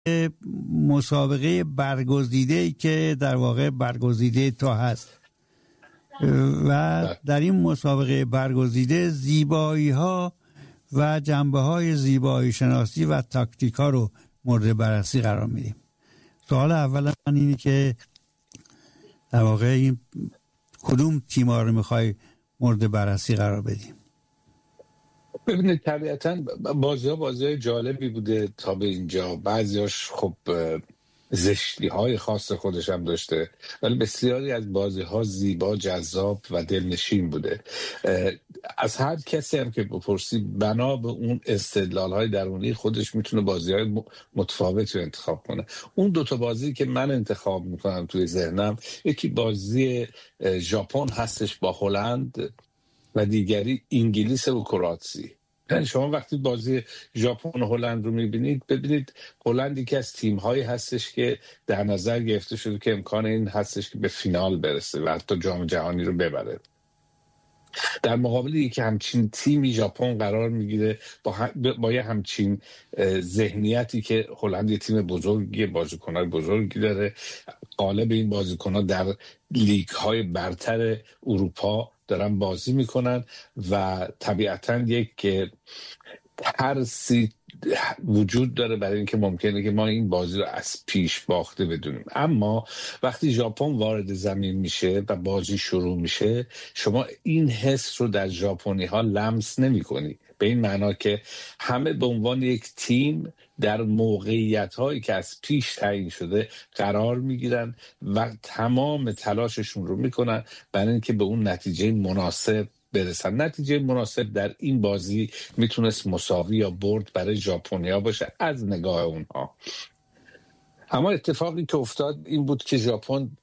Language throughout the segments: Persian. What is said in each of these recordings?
مسابقه برگزیده‌ای که در واقع برگزیده تو هست و در این مسابقه برگزیده زیبایی‌ها و جنبه‌های زیبایی شناسی و تاکتیک‌ها رو مورد بررسی قرار میدیم. سوال اول من اینه که در واقع این کدوم تیم‌ها رو می‌خوای مورد بررسی قرار بدیم؟ ببینید طبیعتاً بازی جالبی بوده تا به اینجا. بعضیاش خب زشتی‌های خاص خودش هم داشته، ولی بسیاری از بازی‌ها زیبا، جذاب و دلنشین بوده. از هر کسی هم که بپرسی بنا به اون استدلال‌های درونی خودش میتونه بازی‌های متفاوتی رو انتخاب کنه. اون دوتا بازی که من انتخاب میکنم توی ذهنم، یکی بازی ژاپن هستش با هلند و دیگری انگلیس و کرواسی. یعنی شما وقتی بازی ژاپن و هلند رو میبینید، ببینید هلند یکی از تیم‌هایی هستش که در نظر گرفته شده که امکان این هستش که به فینال برسه و حتی جام جهانی رو ببره. در مقابل یکی همچین تیمی ژاپن قرار میگیره با یه همچین ذهنیتی که هلند یه تیم بزرگی، بازیکن‌های بزرگی داره، غالب این بازیکن‌ها در لیگ‌های برتر اروپا دارن بازی میکنن و طبیعتاً یک ترسی وجود داره برای اینکه ممکنه که ما این بازی رو از پیش باخته بدونیم. اما وقتی ژاپن وارد زمین میشه و بازی شروع میشه، شما این حس رو در ژاپنی ها لمس نمی کنی، به این معنا که همه به عنوان یک تیم در موقعیت هایی که از پیش تعیین شده قرار میگیرن و تمام تلاششون رو میکنن برای اینکه به اون نتیجه مناسب برسن. نتیجه مناسب در این بازی میتونست مساوی یا برد برای ژاپنیا باشه از نگاه اونها. اما اتفاقی که افتاد این بود که ژاپن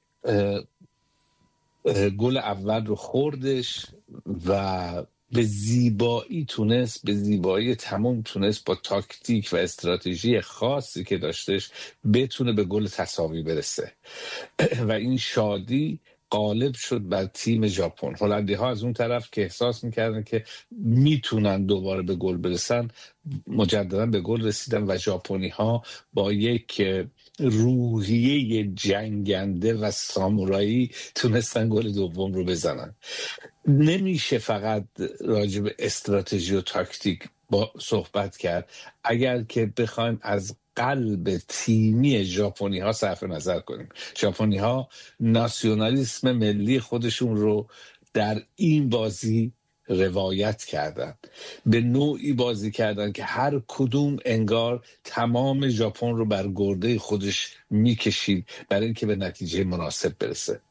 گل اول رو خوردش و به زیبایی تمام تونست با تاکتیک و استراتژی خاصی که داشتش بتونه به گل تساوی برسه و این شادی غالب شد بر تیم ژاپن. هلندی ها از اون طرف که احساس میکردن که میتونن دوباره به گل برسن، مجددا به گل رسیدن و ژاپنی ها با یک روحیه جنگنده و سامورایی تونستن گل دوم رو بزنن. نمیشه فقط راجع به استراتژی و تاکتیک صحبت کرد اگر که بخوایم از قلب تیمی ژاپنی ها صرف نظر کنیم. ژاپنی ها ناسیونالیسم ملی خودشون رو در این بازی روایت کردن، به نوعی بازی کردن که هر کدوم انگار تمام ژاپن رو بر گرده خودش میکشید برای اینکه به نتیجه مناسب برسه.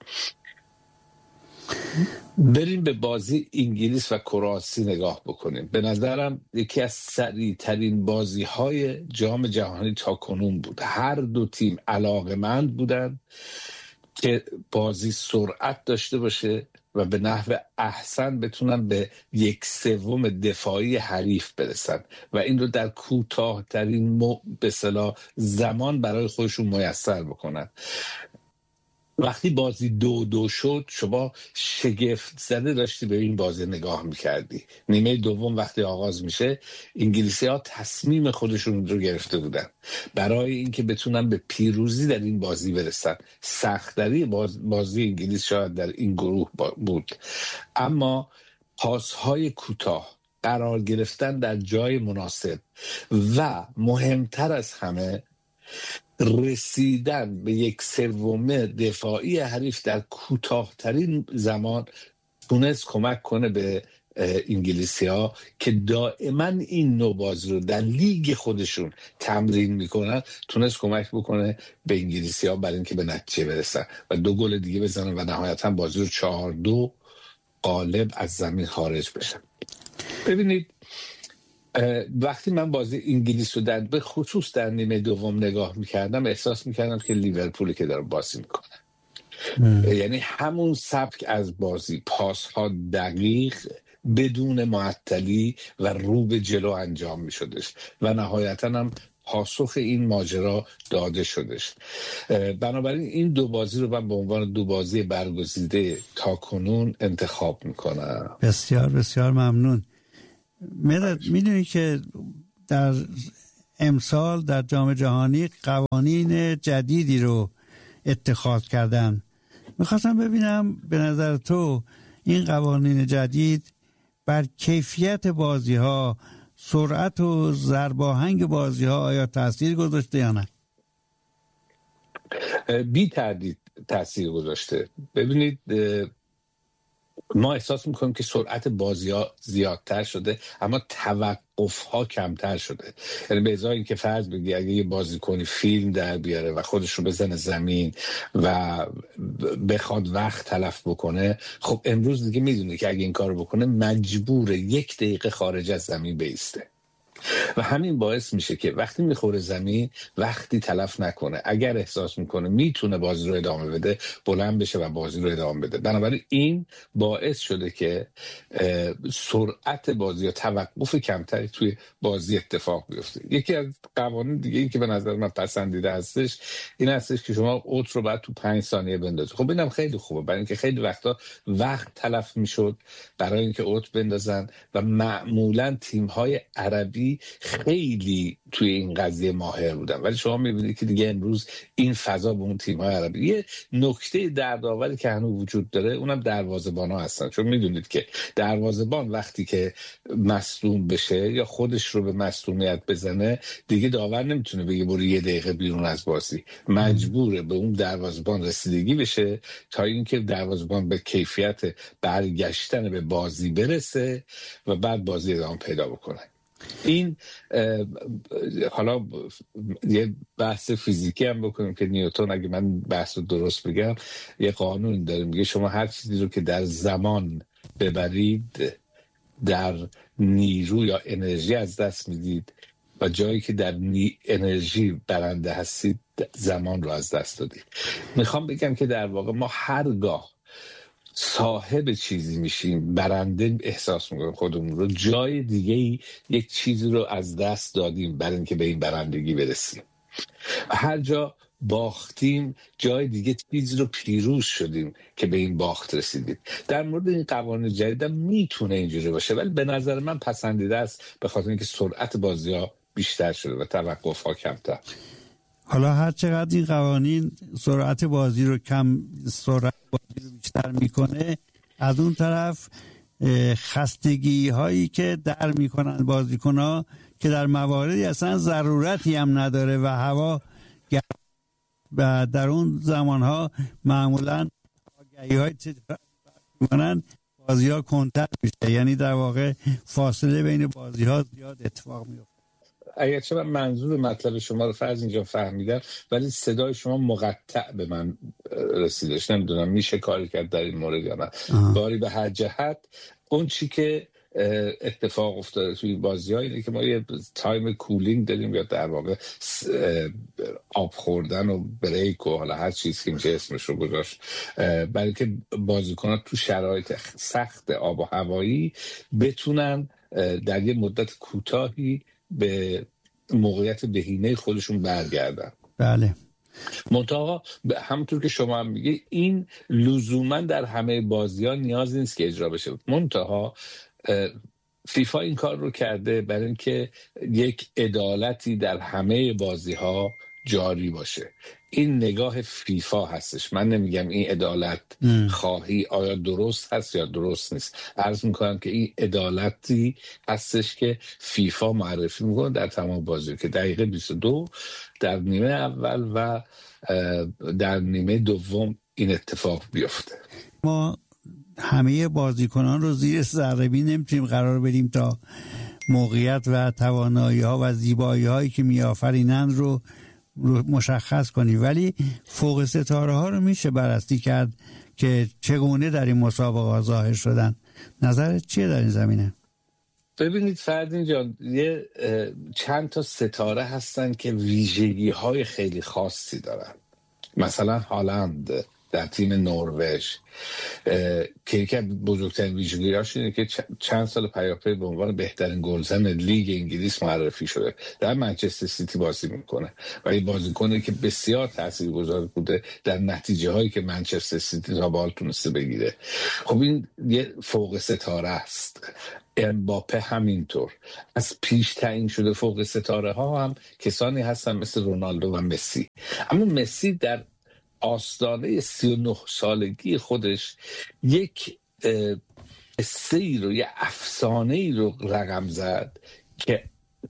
بریم به بازی انگلیس و کرواسی نگاه بکنیم. به نظرم یکی از سریع‌ترین بازی‌های جام جهانی تا کنون بود. هر دو تیم علاقه‌مند بودن که بازی سرعت داشته باشه و به نحو احسن بتونن به 1/3 دفاعی حریف برسن و این رو در کوتاه‌ترین به اصطلاح زمان برای خودشون میسر بکنن. وقتی بازی 2-2 شد، شما شگفت زده داشتی به این بازی نگاه میکردی. نیمه دوم وقتی آغاز میشه، انگلیسی ها تصمیم خودشون رو گرفته بودن برای اینکه بتونن به پیروزی در این بازی برسن. سخت‌ترین بازی انگلیس شاید در این گروه بود، اما پاس‌های کوتاه، قرار گرفتن در جای مناسب و مهمتر از همه رسیدن به 1/3 دفاعی حریف در کوتاه‌ترین زمان تونست کمک کنه به انگلیسی ها که دائما این نوع بازی رو در لیگ خودشون تمرین میکنن، تونست کمک بکنه به انگلیسی ها برای اینکه به نتیجه برسن و 2 گل دیگه بزنن و نهایتا بازی رو 4-2 غالب از زمین خارج بشن. ببینید وقتی من بازی انگلیس رو به خصوص در نیمه دوم نگاه میکردم، احساس میکردم که لیورپولی که داره بازی میکنه. یعنی همون سبک از بازی، پاس ها دقیق بدون معطلی و رو به جلو انجام میشدش و نهایتا هم پاسخ این ماجرا داده شدش. بنابراین این دو بازی رو من به عنوان 2 بازی برگزیده تا کنون انتخاب میکنم. بسیار بسیار ممنون. میدونی که در امسال در جام جهانی قوانین جدیدی رو اتخاذ کردن. میخواستم ببینم به نظر تو این قوانین جدید بر کیفیت بازی ها، سرعت و ضرباهنگ بازی ها آیا تاثیر گذاشته یا نه؟ بی تردید تاثیر گذاشته. ببینید ما احساس میکنیم که سرعت بازی ها زیادتر شده اما توقف ها کمتر شده. یعنی به ازای اینکه فرض بگی اگه یه بازیکنی فیلم در بیاره و خودش رو بزنه زمین و بخواد وقت تلف بکنه، خب امروز دیگه میدونه که اگه این کار رو بکنه مجبوره 1 دقیقه خارج از زمین بیسته و همین باعث میشه که وقتی میخوره زمین وقتی تلف نکنه. اگر احساس میکنه میتونه بازی رو ادامه بده، بلند بشه و بازی رو ادامه بده. بنابراین این باعث شده که سرعت بازی یا توقف کمتری توی بازی اتفاق بیفته. یکی از قوانین دیگه این که به نظر من پسندیده هستش این هستش که شما اوت رو بعد تو 5 ثانیه بندازید. خب اینم خیلی خوبه، برای اینکه خیلی وقتا وقت تلف میشد برای اینکه اوت بندازن و معمولا تیم‌های عربی خیلی توی این قضیه ماهر بودن، ولی شما میبینید که دیگه امروز این فضا به اون تیم‌های عربی. یه نکته دردآوری که هنوز وجود داره اونم دروازه‌بان‌ها هستن، چون میدونید که دروازه‌بان وقتی که مصدوم بشه یا خودش رو به مصدومیت بزنه دیگه داور نمیتونه بگه برو 1 دقیقه بیرون از بازی، مجبوره به اون دروازه‌بان رسیدگی بشه تا اینکه دروازه‌بان به کیفیت برگشتن به بازی برسه و بعد بازی ادامه پیدا بکنه. این حالا یه بحث فیزیکی هم بکنیم که نیوتن، اگه من بحث رو درست بگم، یه قانون داره میگه شما هر چیزی رو که در زمان ببرید در نیرو یا انرژی از دست میدید و جایی که در انرژی برنده هستید زمان رو از دست دادید. میخوام بگم که در واقع ما هرگاه صاحب چیزی میشیم، برنده احساس میکنیم خودمون رو، جای دیگه یک چیزی رو از دست دادیم برای اینکه به این برندگی برسیم. هر جا باختیم جای دیگه چیزی رو پیروز شدیم که به این باخت رسیدیم. در مورد این قوانین جدید میتونه اینجوری باشه، ولی به نظر من پسندیده است به خاطر اینکه سرعت بازی ها بیشتر شده و توقف ها کمتر. حالا هر چقدر این قوانین سرعت بازی رو بیشتر میکنه، از اون طرف خستگی هایی که در میکنن بازیکن ها که در مواردی اصلا ضرورتی هم نداره و هوا و در اون زمان ها معمولا آگهی های میکنن بازی ها کنتر میشه، یعنی در واقع فاصله بین بازی ها زیاد اتفاق میفته. اگرچه من منظور مطلب شما رو فرض اینجا فهمیدم ولی صدای شما مقطع به من رسیدش، نمیدونم میشه کاری کرد در این مورد یا نه. باری به هر جهت اون چی که اتفاق افتاده توی بازی ها اینه که ما یه تایم کولینگ داریم یا در واقع آب خوردن و بریک و حالا هر چیز که میشه اسمش رو گذاشت، برای که بازیکن ها تو شرایط سخت آب و هوایی بتونن در یه مدت کوتاهی به موقعیت بهینه خودشون برگردن. بله. منتها همونطور که شما هم میگه این لزوما در همه بازی‌ها نیاز نیست که اجرا بشه. منتها فیفا این کار رو کرده برای اینکه یک عدالتی در همه بازی‌ها جاری باشه. این نگاه فیفا هستش. من نمیگم این عدالت خواهی آیا درست هست یا درست نیست. عرض میکنم که این عدالتی هستش که فیفا معرفی میکنه در تمام بازی که دقیقه 22 در نیمه اول و در نیمه دوم این اتفاق بیفته. ما همه بازیکنان رو زیر ذره‌بین نمیتونیم قرار بدیم تا موقعیت و توانایی ها و زیبایی هایی که میآفرینند رو مشخص کنیم، ولی فوق ستاره ها رو میشه بررسی کرد که چگونه در این مسابقه ظاهر شدن. نظرت چیه در این زمینه؟ ببینید فردین جان، یه چند تا ستاره هستن که ویژگی های خیلی خاصی دارن. مثلا هالند در تیم نروژ که یکی از بزرگترین ویژگی‌هاش اینه که چند سال پیاپی به عنوان بهترین گلزن لیگ انگلیس معرفی شده. در منچستر سیتی بازی میکنه و این بازیکنی که بسیار تاثیرگذار بوده در نتیجه هایی که منچستر سیتی تا به حال تونسته بگیره. خب این یه فوق ستاره است. امباپه همینطور. از پیش تعیین شده فوق ستاره ها هم کسانی هستن مثل رونالدو و مسی. اما مسی در آستانه 39 سالگی خودش یک قصه‌ای رو، یه افسانه‌ای رو رقم زد که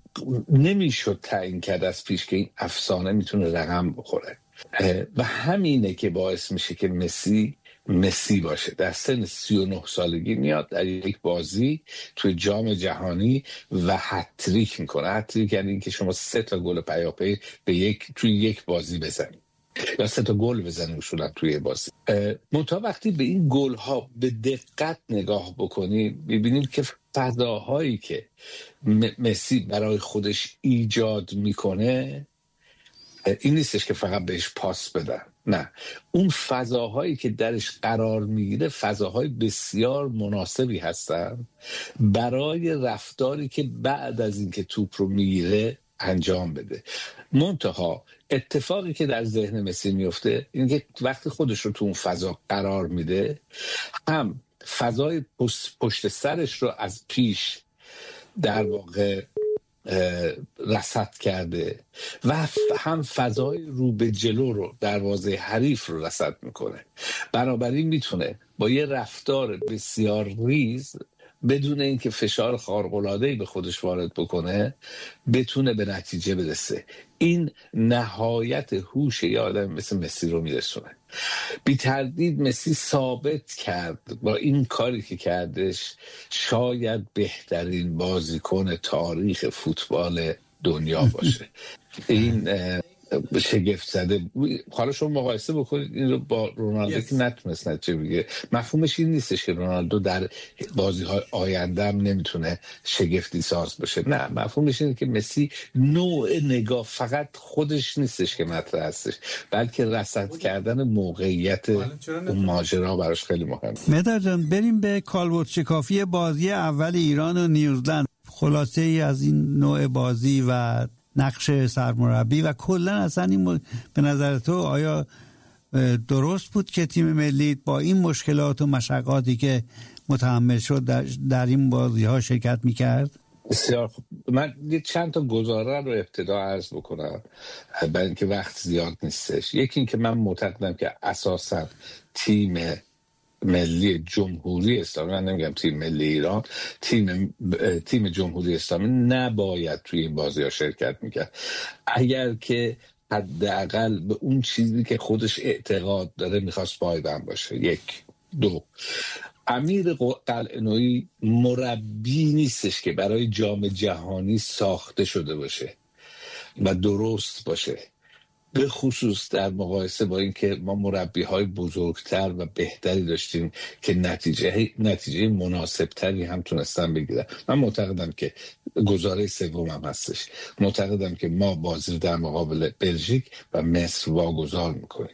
نمیشد تعیین کرد از پیش که این افسانه میتونه رقم بخوره و همینه که باعث میشه که مسی باشه. در سن 39 سالگی میاد در یک بازی توی جام جهانی و هتریک میکنه. هتریک یعنی این که شما 3 گل پیاپی توی یک بازی بزنید یا 3 گل بزنید اصولا توی بازی. منتها وقتی به این گل ها به دقت نگاه بکنیم ببینیم که فضاهایی که مسی برای خودش ایجاد میکنه این نیستش که فقط بهش پاس بدن، نه، اون فضاهایی که درش قرار میگیره فضاهای بسیار مناسبی هستن برای رفتاری که بعد از اینکه توپ رو میگیره انجام بده. منتها اتفاقی که در ذهن مسی میفته اینه که وقتی خودش رو تو اون فضا قرار میده، هم فضای پشت سرش رو از پیش در واقع رصد کرده و هم فضای رو به جلو رو، دروازه حریف رو رصد میکنه. بنابراین میتونه با یه رفتار بسیار ریز بدون اینکه فشار خارق‌العاده‌ای به خودش وارد بکنه بتونه به نتیجه برسه. این نهایت هوش یه آدم مثل مسی رو میرسونه. بی تردید مسی ثابت کرد با این کاری که کردش شاید بهترین بازیکن تاریخ فوتبال دنیا باشه. این شگفت زده. حالا شما مقایسه بکنید این رو با رونالدو که نتونست نتیجه بگیره. مفهومش این نیستش که رونالدو در بازی‌های آینده هم نمیتونه شگفتی ساز بشه، نه، مفهومش اینه که مسی نوع نگاه فقط خودش نیستش که مطرح هستش، بلکه رصد کردن موقعیت اون ماجرا براش خیلی مهمه. مهداد جان، بریم به کالبد شکافی بازی اول ایران و نیوزلند. خلاصه ای از این نوع بازی و نقش سرمربی و کلا اصلا این به نظر تو آیا درست بود که تیم ملی با این مشکلات و مشقاتی که متحمل شد در این بازی ها شرکت میکرد؟ بسیار خوب. من چند تا گزاره رو ابتدا عرض بکنم برای اینکه وقت زیاد نیستش. یکی این که من معتقدم که اساسا تیم ملی جمهوری اسلامی، من نمیگم تیم ملی ایران، تیم جمهوری اسلامی نباید توی این بازی ها شرکت میکرد اگر که حداقل به اون چیزی که خودش اعتقاد داره میخواست پایبند باشه. 1. 2. امیر قلعه‌نویی مربی نیستش که برای جام جهانی ساخته شده باشه و درست باشه، به خصوص در مقایسه با اینکه ما مربی‌های بزرگتر و بهتری داشتیم که نتیجه مناسبتری هم تونستن بگیرن. من معتقدم که گزاره سومم هستش، معتقدم که ما بازی در مقابل بلژیک و مصر واگذار میکنیم.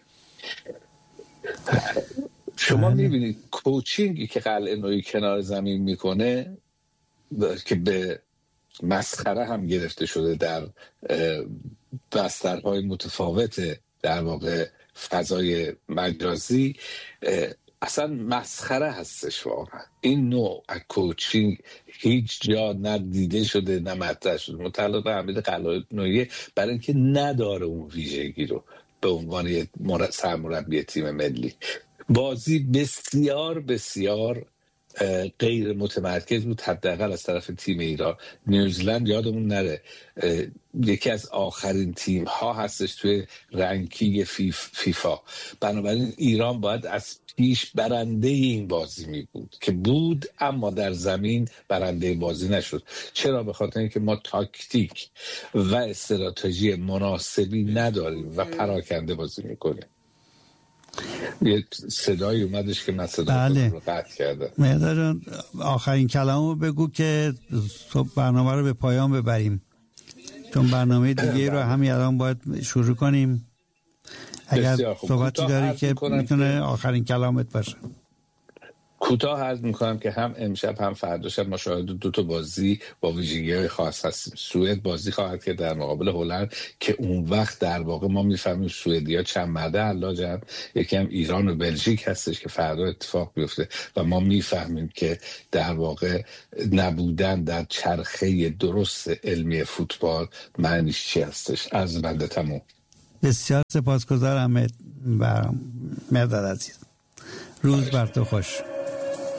شما میبینید کوچینگی که قلعه‌نویی کنار زمین میکنه که به مسخره هم گرفته شده در بسترهای متفاوت در واقع فضای مجازی، اصلا مسخره هستش واقعا. این نوع کوچینگ هیچ جا نه دیده شده نه مطرح شده. متعلق به حمید قلعه‌نویی برای اینکه نداره اون ویژگی رو به عنوان سرمربی تیم ملی. بازی بسیار بسیار غیر متمرکز بود، حداقل از طرف تیم ایران. نیوزلند یادمون نره یکی از آخرین تیم ها هستش توی رنکینگ فیفا. بنابراین ایران باید از پیش برنده این بازی می بود که بود، اما در زمین برنده بازی نشد. چرا؟ به خاطر اینکه ما تاکتیک و استراتژی مناسبی نداریم و پراکنده بازی میکنیم. یه صدایی اومدش که من صدایی رو قطع کردم. مهداد جان، آخرین کلامو بگو که برنامه رو به پایان ببریم، چون برنامه دیگه رو همین الان باید شروع کنیم. اگر صحبتی داری که میتونه آخرین کلامت باشه. کوتاه عرض میکنم که هم امشب هم فردا شب ما شاهد 2 بازی با ویژگی‌های خاص هستیم. سوئد بازی خواهد کرد در مقابل هلند که اون وقت در واقع ما میفهمیم سوئدیا چند مرده علاجن. یکی هم ایران و بلژیک هستش که فردا اتفاق بیفته و ما میفهمیم که در واقع نبودن در چرخه درست علمی فوتبال معنیش چی هستش. از بنده تموم. بسیار سپاسگزارم مرداد عزیز. روز بر تو خوش.